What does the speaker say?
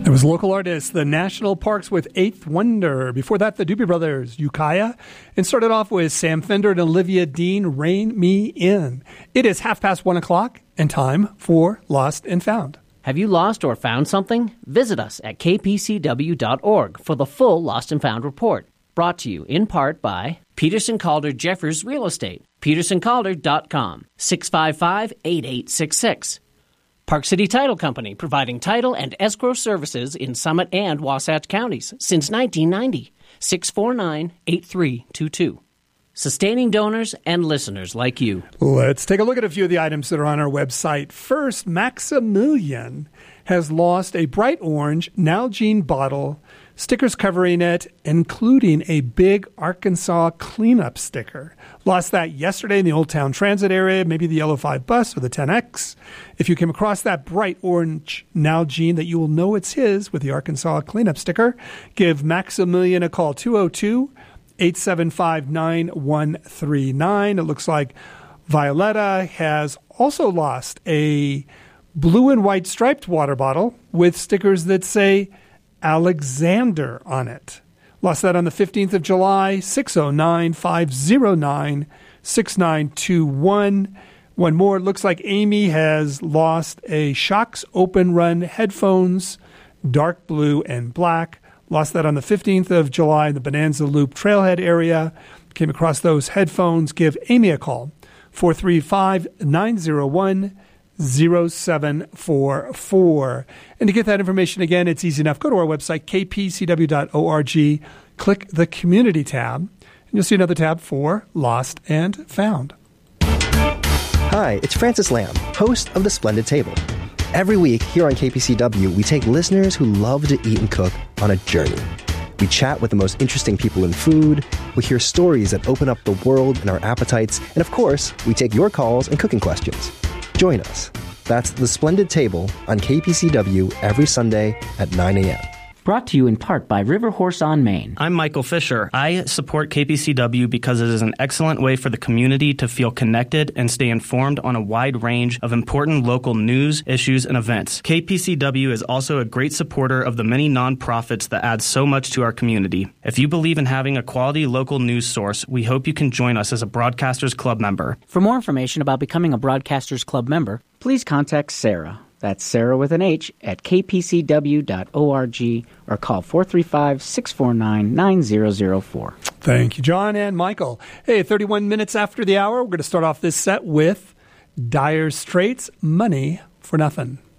There was local artists, the National Parks with Eighth Wonder. Before that, the Doobie Brothers, Ukiah. And started off with Sam Fender and Olivia Dean, Rein Me In. It is 1:30 and time for Lost and Found. Have you lost or found something? Visit us at kpcw.org for the full Lost and Found report. Brought to you in part by Peterson Calder Jeffers Real Estate. PetersonCalder.com, 655-8866. Park City Title Company, providing title and escrow services in Summit and Wasatch counties since 1990. 649-8322. Sustaining donors and listeners like you. Let's take a look at a few of the items that are on our website. First, Maximilian has lost a bright orange Nalgene bottle, stickers covering it, including a big Arkansas cleanup sticker. Lost that yesterday in the Old Town Transit area, maybe the Yellow 5 bus or the 10X. If you came across that bright orange Nalgene, that you will know it's his with the Arkansas cleanup sticker, give Maximilian a call, 202-875-9139. It looks like Violetta has also lost a blue and white striped water bottle with stickers that say Alexander on it. Lost that on the 15th of July, 609-509-6921. One more. It looks like Amy has lost a Shocks Open Run headphones, dark blue and black. Lost that on the 15th of July in the Bonanza Loop Trailhead area. Came across those headphones. Give Amy a call, 435-901-0744. And to get that information again, it's easy enough. Go to our website, kpcw.org. Click the Community tab, and you'll see another tab for Lost and Found. Hi, it's Francis Lamb, host of The Splendid Table. Every week here on KPCW, we take listeners who love to eat and cook on a journey. We chat with the most interesting people in food, we hear stories that open up the world and our appetites, and of course, we take your calls and cooking questions. Join us. That's The Splendid Table on KPCW every Sunday at 9 a.m. Brought to you in part by River Horse on Main. I'm Michael Fisher. I support KPCW because it is an excellent way for the community to feel connected and stay informed on a wide range of important local news, issues, and events. KPCW is also a great supporter of the many nonprofits that add so much to our community. If you believe in having a quality local news source, we hope you can join us as a Broadcasters Club member. For more information about becoming a Broadcasters Club member, please contact Sarah. That's Sarah with an H at kpcw.org or call 435-649-9004. Thank you, John and Michael. Hey, 31 minutes after the hour, we're going to start off this set with Dire Straits, Money for Nothing.